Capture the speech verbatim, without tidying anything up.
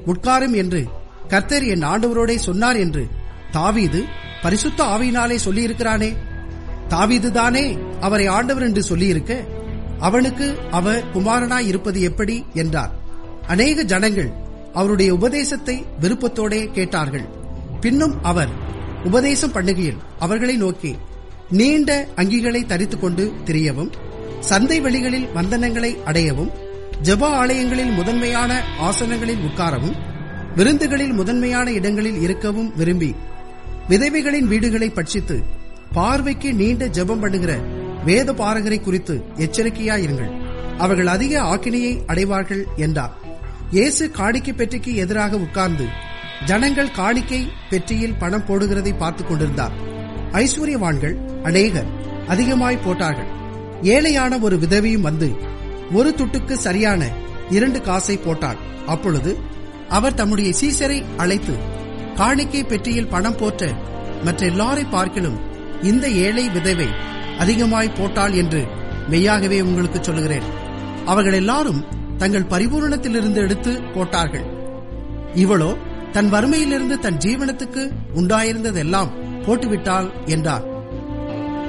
உட்காரும் என்று கர்த்தர் என் ஆண்டவரோடே சொன்னார் என்று தாவீது பரிசுத்த ஆவியினாலே சொல்லியிருக்கிறானே. தாவீதுதானே அவரை ஆண்டவர் என்று சொல்லியிருக்க, அவனுக்கு அவர் குமாரனாய் இருப்பது எப்படி என்றார். அநேக ஜனங்கள் அவருடைய உபதேசத்தை விருப்பத்தோடே கேட்டார்கள். பின்னும் அவர் உபதேசம் பண்ணுகையில் அவர்களை நோக்கி, நீண்ட அங்கிகளை தரித்துக் கொண்டு திரியவும், சந்தை வெளிகளில் வந்தனங்களை அடையவும், ஜெப ஆலயங்களில் முதன்மையான ஆசனங்களில் உட்காரவும், விருந்துகளில் முதன்மையான இடங்களில் இருக்கவும் விரும்பி, விதவைகளின் வீடுகளை பட்சித்து பார்வைக்கு நீண்ட ஜெபம் பண்ணுகிற வேத பாரகரை குறித்து எச்சரிக்கையாயிருங்கள், அவர்கள் அதிக ஆக்கினையை அடைவார்கள் என்றார். இயேசு காணிக்கை பெட்டிக்கு எதிராக உட்கார்ந்து ஜனங்கள் காணிக்கை பெட்டியில் பணம் போடுகிறதை பார்த்துக் கொண்டிருந்தார். ஐஸ்வர்யவான்கள் அநேகர் அதிகமாய் போட்டார்கள். ஏழையான ஒரு விதவையும் வந்து ஒரு துட்டுக்கு சரியான இரண்டு காசை போட்டாள். அப்பொழுது அவர் தம்முடைய சீசரை அழைத்து, காணிக்கை பெட்டியில் பணம் போட்ட மற்ற எல்லாரை பார்க்கிலும் இந்த ஏழை விதவை அதிகமாய் போட்டாள் என்று மெய்யாகவே உங்களுக்கு சொல்லுகிறேன். அவர்கள் எல்லாரும் தங்கள் பரிபூரணத்திலிருந்து எடுத்து போட்டார்கள். இவளோ தன் வறுமையிலிருந்து தன் ஜீவனத்துக்கு உண்டாயிருந்ததெல்லாம் போட்டுவிட்டாள் என்றார்.